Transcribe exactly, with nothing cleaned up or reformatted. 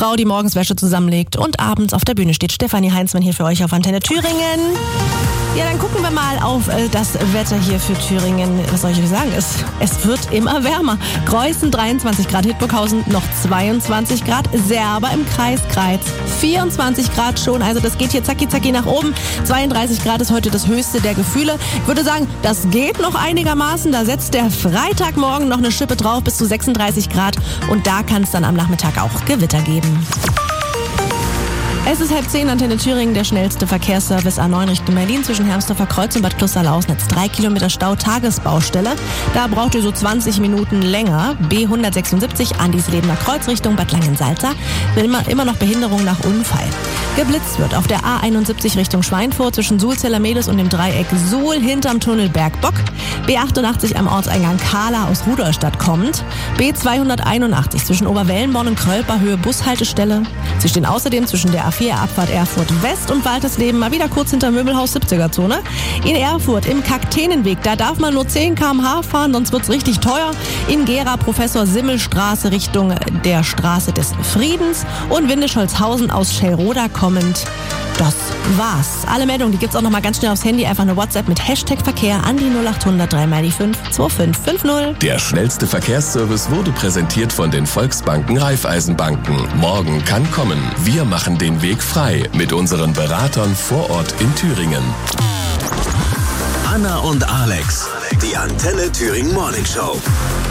Frau, die morgens Wäsche zusammenlegt und abends auf der Bühne steht. Stefanie Heinzmann hier für euch auf Antenne Thüringen. Ja, dann gucken wir mal auf äh, das Wetter hier für Thüringen. Was soll ich euch sagen? Es, es wird immer wärmer. Greußen dreiundzwanzig Grad, Hildburghausen noch zweiundzwanzig Grad, Serber im Kreis Greiz vierundzwanzig Grad schon. Also das geht hier zacki zacki nach oben. zweiunddreißig Grad ist heute das höchste der Gefühle. Ich würde sagen, das geht noch einigermaßen. Da setzt der Freitagmorgen noch eine Schippe drauf bis zu sechsunddreißig Grad. Und da kann es dann am Nachmittag auch Gewitter geben. Es ist halb zehn, Antenne Thüringen, der schnellste Verkehrsservice A neun Richtung Berlin zwischen Hermsdorfer Kreuz und Bad Kloster-Lausnitz. Drei Kilometer Stau, Tagesbaustelle. Da braucht ihr so zwanzig Minuten länger. B hundertsechsundsiebzig, Andislebener Kreuz Richtung Bad Langensalza. Immer, immer noch Behinderung nach Unfall. Geblitzt wird auf der A einundsiebzig Richtung Schweinfurt zwischen Sulzeller Medes und dem Dreieck Suhl hinterm Tunnel Bergbock. B achtundachtzig am Ortseingang Kahla aus Rudolstadt kommt. B zweihunderteinundachtzig zwischen Oberwellenborn und Krölper Höhe Bushaltestelle. Sie stehen außerdem zwischen der A vier Abfahrt Erfurt West und Waltersleben mal wieder kurz hinter Möbelhaus siebziger Zone. In Erfurt im Kakteenenweg, da darf man nur zehn Kilometer pro Stunde fahren, sonst wird's richtig teuer. In Gera Professor Simmel Straße Richtung der Straße des Friedens und Windischholzhausen aus Schellroda kommend. Das war's. Alle Meldungen, die gibt's auch noch mal ganz schnell aufs Handy. Einfach eine WhatsApp mit Hashtag Verkehr an die null acht hundert drei mal die fünf zwei fünf fünf null. Der schnellste Verkehrsservice wurde präsentiert von den Volksbanken Raiffeisenbanken. Morgen kann kommen. Wir machen den Weg frei mit unseren Beratern vor Ort in Thüringen. Anna und Alex, die Antenne Thüringen Morning Show.